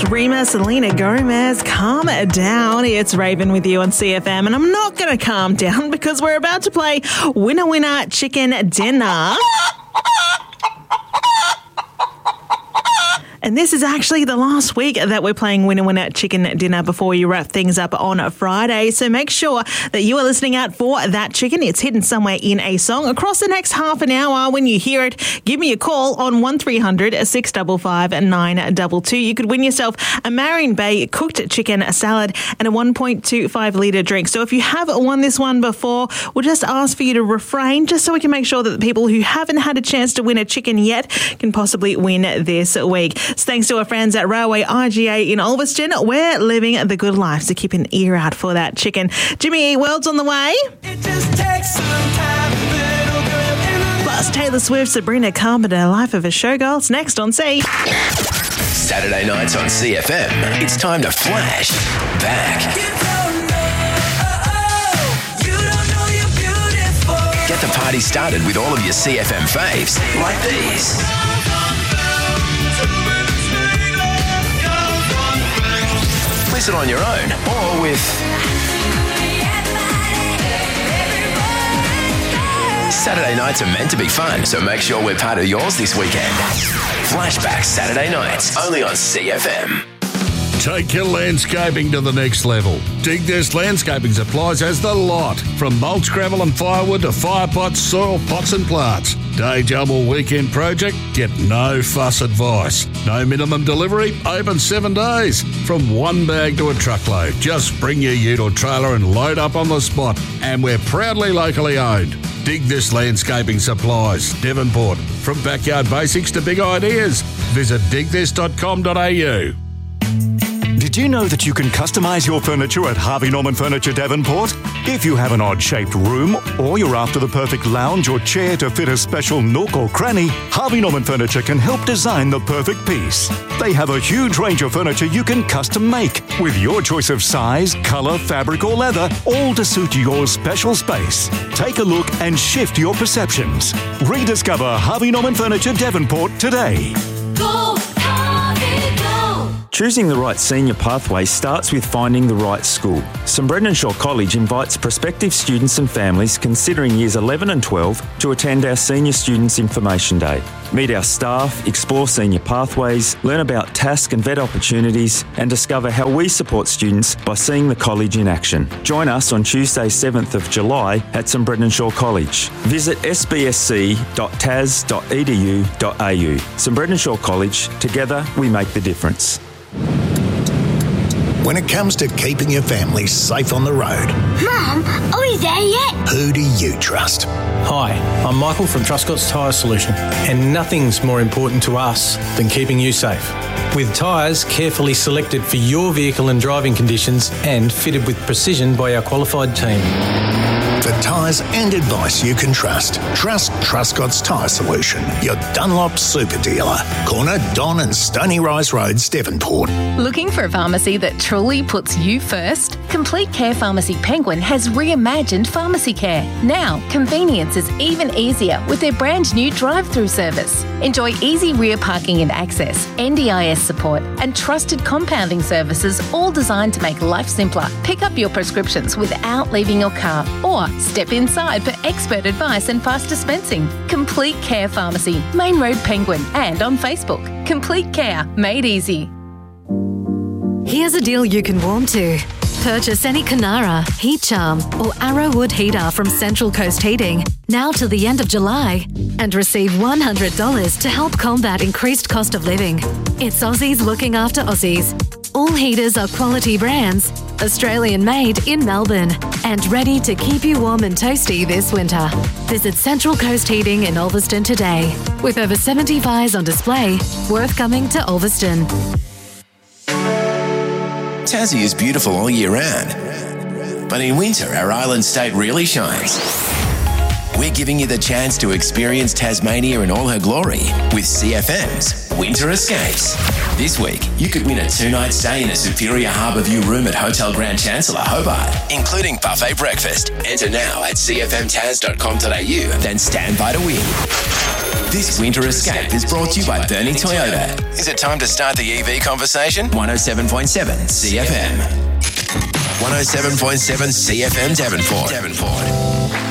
Rima, Selena Gomez, calm down. It's Raven with you on CFM, and I'm not going to calm down because we're about to play Winner Winner Chicken Dinner. And this is actually the last week that we're playing Winner Winner Chicken Dinner before we wrap things up on Friday. So make sure that you are listening out for that chicken. It's hidden somewhere in a song. Across the next half an hour, when you hear it, give me a call on 1300 655 922. You could win yourself a Marion Bay cooked chicken, a salad, and a 1.25 litre drink. So if you have won this one before, we'll just ask for you to refrain just so we can make sure that the people who haven't had a chance to win a chicken yet can possibly win this week. So thanks to our friends at Railway IGA in Ulverston, we're living the good life, so keep an ear out for that chicken. Jimmy Eat World's on the way. It just takes some time, little girl. Plus Taylor Swift, Sabrina Carpenter, Life of a Showgirl. It's next on C. Saturday nights on CFM, it's time to flash back. Get the party started with all of your CFM faves, like these. Listen on your own or with Saturday nights are meant to be fun, so make sure we're part of yours this weekend. Flashback Saturday nights, only on CFM. Take your landscaping to the next level. Dig This Landscaping Supplies has the lot. From mulch, gravel and firewood to fire pots, soil pots and plants. Day job or weekend project? Get no fuss advice. No minimum delivery, open 7 days. From one bag to a truckload. Just bring your ute or trailer and load up on the spot. And we're proudly locally owned. Dig This Landscaping Supplies, Devonport. From backyard basics to big ideas. Visit digthis.com.au. Did you know that you can customise your furniture at Harvey Norman Furniture Devonport? If you have an odd-shaped room or you're after the perfect lounge or chair to fit a special nook or cranny, Harvey Norman Furniture can help design the perfect piece. They have a huge range of furniture you can custom make with your choice of size, colour, fabric or leather, all to suit your special space. Take a look and shift your perceptions. Rediscover Harvey Norman Furniture Devonport today. Go, Harvey, go! Choosing the right senior pathway starts with finding the right school. St Brendan-Shaw College invites prospective students and families considering years 11 and 12 to attend our Senior Students Information Day. Meet our staff, explore senior pathways, learn about task and vet opportunities, and discover how we support students by seeing the college in action. Join us on Tuesday 7th of July at St Brendan-Shaw College. Visit sbsc.tas.edu.au. St Brendan-Shaw College, together we make the difference. When it comes to keeping your family safe on the road, Mum, are we there yet? who do you trust? Hi, I'm Michael from Truscott's Tyre Solution, and nothing's more important to us than keeping you safe. With tyres carefully selected for your vehicle and driving conditions and fitted with precision by our qualified team. For tyres and advice you can trust Truscott's Tyre Solution, your Dunlop super dealer. Corner Don and Stony Rise Roads, Devonport. Looking for a pharmacy that truly puts you first? Complete Care Pharmacy Penguin has reimagined pharmacy care. Now, convenience is even easier with their brand new drive-through service. Enjoy easy rear parking and access, NDIS support, and trusted compounding services, all designed to make life simpler. Pick up your prescriptions without leaving your car, or step inside for expert advice and fast dispensing. Complete Care Pharmacy, Main Road Penguin, and on Facebook. Complete Care, made easy. Here's a deal you can warm to. Purchase any Canara, Heat Charm or Arrowwood heater from Central Coast Heating now till the end of July and receive $100 to help combat increased cost of living. It's Aussies looking after Aussies. All heaters are quality brands, Australian made in Melbourne, and ready to keep you warm and toasty this winter. Visit Central Coast Heating in Ulverston today. With over 70 fires on display, worth coming to Ulverston. Tassie is beautiful all year round, but in winter our island state really shines. We're giving you the chance to experience Tasmania in all her glory with CFM's Winter Escapes. This week, you could win a 2-night stay in a Superior Harbour View room at Hotel Grand Chancellor, Hobart, including buffet breakfast. Enter now at cfmtas.com.au, then stand by to win. This winter escape is brought to you by Bernie Toyota. Is it time to start the EV conversation? 107.7 CFM. 107.7 CFM Devonport.